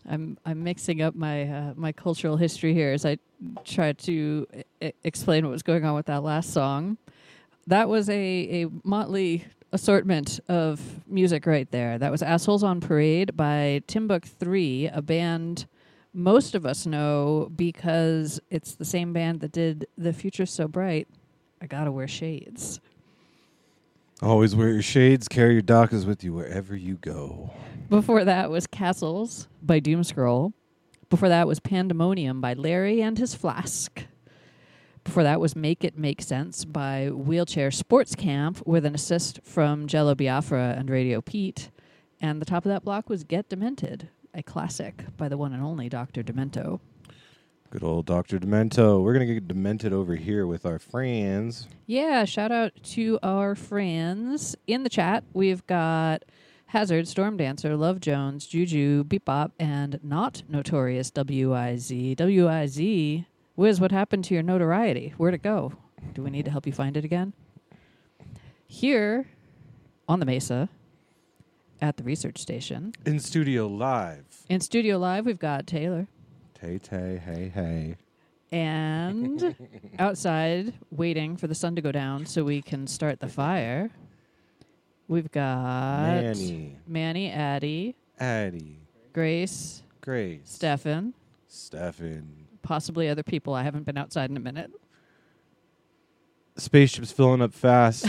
I'm mixing up my my cultural history here as I try to explain what was going on with that last song. That was a motley assortment of music right there. That was Assholes on Parade by Timbuk 3, a band most of us know because it's the same band that did The Future's So Bright, I Gotta Wear Shades. Always wear your shades, carry your doctors with you wherever you go. Before that was Castles by Doomscroll. Before that was Pandemonium by Larry and His Flask. Before that was Make It Make Sense by Wheelchair Sports Camp with an assist from Jello Biafra and Radio Pete. And the top of that block was Get Demented, a classic by the one and only Dr. Demento. Good old Dr. Demento. We're going to get demented over here with our friends. Yeah, shout out to our friends. In the chat, we've got Hazard, Storm Dancer, Love Jones, Juju, Beep Bop, and not notorious WIZ. WIZ, Wiz, what happened to your notoriety? Where'd it go? Do we need to help you find it again? Here on the Mesa at the research station. In studio live. In studio live, we've got Taylor. Tay, hey. And outside, waiting for the sun to go down so we can start the fire, we've got Manny, Addie, Grace, Stefan, possibly other people. I haven't been outside in a minute. Spaceship's filling up fast.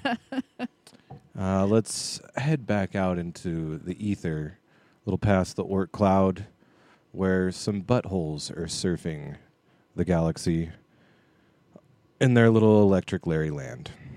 Let's head back out into the ether, a little past the Oort cloud, where some buttholes are surfing the galaxy in their little electric Larry land.